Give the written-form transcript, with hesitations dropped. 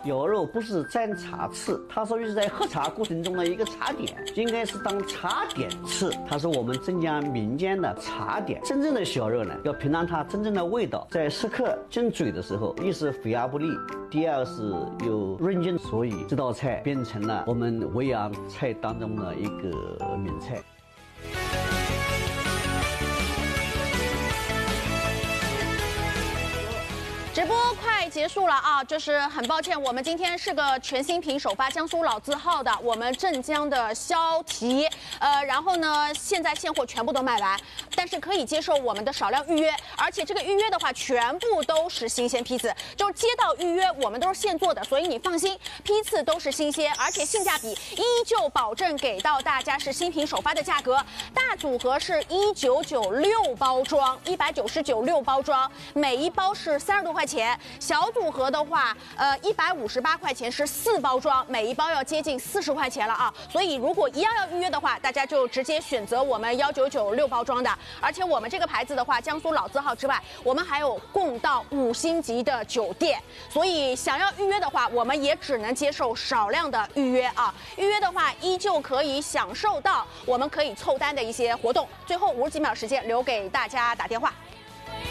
牛肉不是蘸茶吃，它属于是在喝茶过程中的一个茶点，应该是当茶点吃。它是我们镇江民间的茶点。真正的小肉呢，要品尝它真正的味道，在食客进嘴的时候，一是肥而不腻，第二是有润劲，所以这道菜变成了我们维扬菜当中的一个名菜。 直播快结束了啊，就是很抱歉，我们今天是个全新品首发江苏老字号的我们镇江的肖蹄，然后呢，现在现货全部都卖完，但是可以接受我们的少量预约，而且这个预约的话，全部都是新鲜批次，就是接到预约我们都是现做的，所以你放心，批次都是新鲜，而且性价比依旧保证给到大家是新品首发的价格，大组合是1996包装，199.6包装，每一包是30多块钱。小组合的话，158块钱是4包装，每一包要接近40块钱了啊！所以如果一样要预约的话，大家就直接选择我们1996包装的。而且我们这个牌子的话，江苏老字号之外，我们还有供到5星级的酒店。所以想要预约的话，我们也只能接受少量的预约啊。预约的话，依旧可以享受到我们可以凑单的一些活动。最后50几秒时间留给大家打电话。